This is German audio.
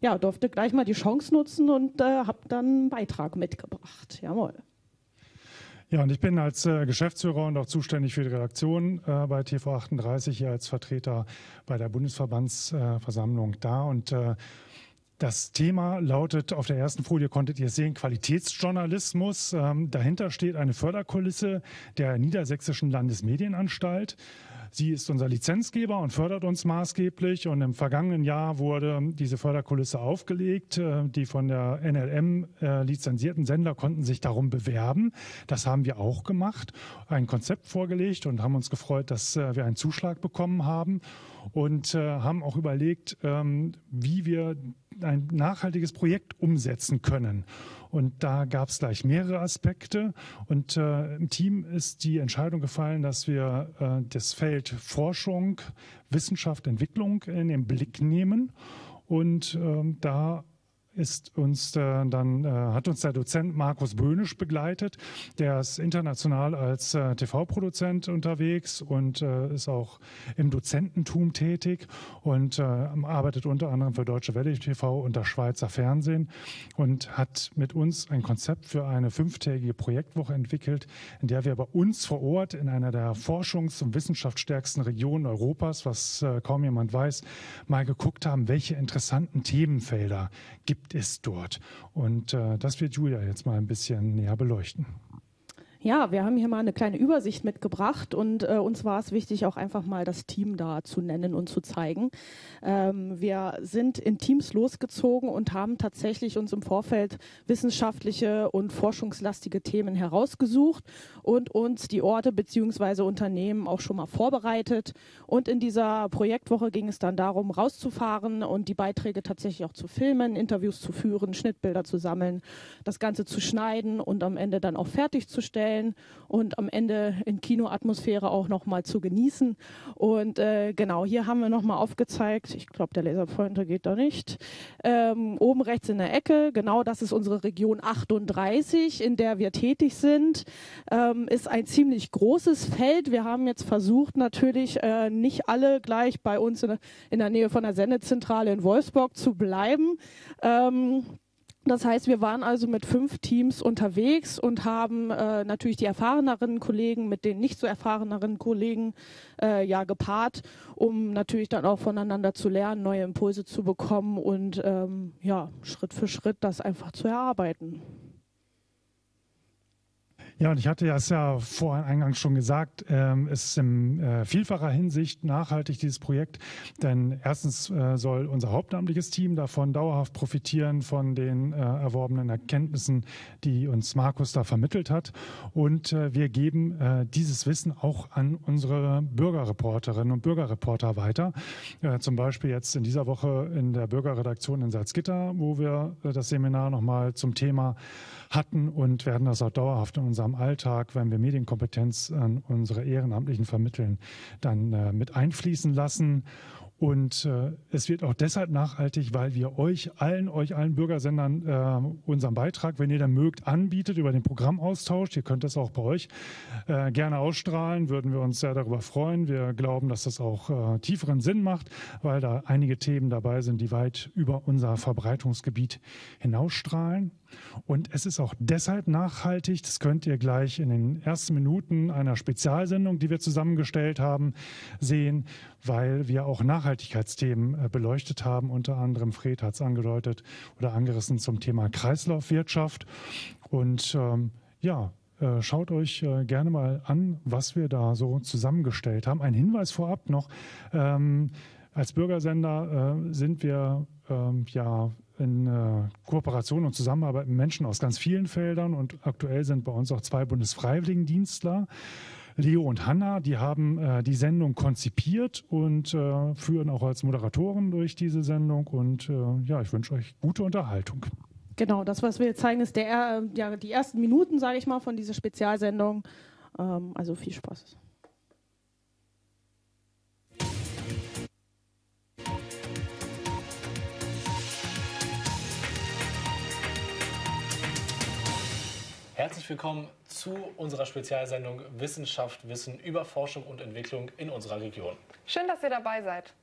ja, durfte gleich mal die Chance nutzen und habe dann einen Beitrag mitgebracht. Jawohl. Ja, und ich bin als Geschäftsführer und auch zuständig für die Redaktion bei TV38 hier als Vertreter bei der Bundesverbandsversammlung da. Und das Thema lautet, auf der ersten Folie konntet ihr sehen, Qualitätsjournalismus. Dahinter steht eine Förderkulisse der Niedersächsischen Landesmedienanstalt. Sie ist unser Lizenzgeber und fördert uns maßgeblich. Und im vergangenen Jahr wurde diese Förderkulisse aufgelegt. Die von der NLM lizenzierten Sender konnten sich darum bewerben. Das haben wir auch gemacht, ein Konzept vorgelegt und haben uns gefreut, dass wir einen Zuschlag bekommen haben. Und haben auch überlegt, wie wir ein nachhaltiges Projekt umsetzen können. Und da gab es gleich mehrere Aspekte. Und im Team ist die Entscheidung gefallen, dass wir das Feld Forschung, Wissenschaft, Entwicklung in den Blick nehmen. Und da hat uns der Dozent Markus Böhnisch begleitet. Der ist international als TV-Produzent unterwegs und ist auch im Dozententum tätig und arbeitet unter anderem für Deutsche Welle TV und das Schweizer Fernsehen und hat mit uns ein Konzept für eine 5-tägige Projektwoche entwickelt, in der wir bei uns vor Ort in einer der forschungs- und wissenschaftsstärksten Regionen Europas, was kaum jemand weiß, mal geguckt haben, welche interessanten Themenfelder gibt es dort. Und das wird Julia jetzt mal ein bisschen näher beleuchten. Ja, wir haben hier mal eine kleine Übersicht mitgebracht und uns war es wichtig, auch einfach mal das Team da zu nennen und zu zeigen. Wir sind in Teams losgezogen und haben tatsächlich uns im Vorfeld wissenschaftliche und forschungslastige Themen herausgesucht und uns die Orte bzw. Unternehmen auch schon mal vorbereitet. Und in dieser Projektwoche ging es dann darum, rauszufahren und die Beiträge tatsächlich auch zu filmen, Interviews zu führen, Schnittbilder zu sammeln, das Ganze zu schneiden und am Ende dann auch fertigzustellen und am Ende in Kinoatmosphäre auch nochmal zu genießen. Und genau, hier haben wir nochmal aufgezeigt, ich glaube, der Laserpointer geht da nicht, oben rechts in der Ecke, genau das ist unsere Region 38, in der wir tätig sind, ist ein ziemlich großes Feld. Wir haben jetzt versucht, natürlich nicht alle gleich bei uns in der Nähe von der Sendezentrale in Wolfsburg zu bleiben. Das heißt, wir waren also mit 5 Teams unterwegs und haben natürlich die erfahreneren Kollegen mit den nicht so erfahreneren Kollegen gepaart, um natürlich dann auch voneinander zu lernen, neue Impulse zu bekommen und Schritt für Schritt das einfach zu erarbeiten. Ja, und ich hatte es ja vorhin eingangs schon gesagt, es ist in vielfacher Hinsicht nachhaltig, dieses Projekt. Denn erstens soll unser hauptamtliches Team davon dauerhaft profitieren, von den erworbenen Erkenntnissen, die uns Markus da vermittelt hat. Und wir geben dieses Wissen auch an unsere Bürgerreporterinnen und Bürgerreporter weiter. Zum Beispiel jetzt in dieser Woche in der Bürgerredaktion in Salzgitter, wo wir das Seminar nochmal zum Thema hatten und werden das auch dauerhaft in unserem Alltag, wenn wir Medienkompetenz an unsere Ehrenamtlichen vermitteln, dann mit einfließen lassen. Und es wird auch deshalb nachhaltig, weil wir euch allen Bürgersendern unseren Beitrag, wenn ihr dann mögt, anbietet über den Programmaustausch. Ihr könnt das auch bei euch gerne ausstrahlen, würden wir uns sehr darüber freuen. Wir glauben, dass das auch tieferen Sinn macht, weil da einige Themen dabei sind, die weit über unser Verbreitungsgebiet hinausstrahlen. Und es ist auch deshalb nachhaltig, das könnt ihr gleich in den ersten Minuten einer Spezialsendung, die wir zusammengestellt haben, sehen, weil wir auch Nachhaltigkeitsthemen beleuchtet haben. Unter anderem, Fred hat es angedeutet oder angerissen zum Thema Kreislaufwirtschaft. Und schaut euch gerne mal an, was wir da so zusammengestellt haben. Ein Hinweis vorab noch, als Bürgersender sind wir in Kooperation und Zusammenarbeit mit Menschen aus ganz vielen Feldern und aktuell sind bei uns auch 2 Bundesfreiwilligendienstler, Leo und Hanna, die haben die Sendung konzipiert und führen auch als Moderatoren durch diese Sendung und ich wünsche euch gute Unterhaltung. Genau, das, was wir jetzt zeigen, ist die ersten Minuten, sage ich mal, von dieser Spezialsendung. Also viel Spaß. Herzlich willkommen zu unserer Spezialsendung Wissenschaft, Wissen über Forschung und Entwicklung in unserer Region. Schön, dass ihr dabei seid.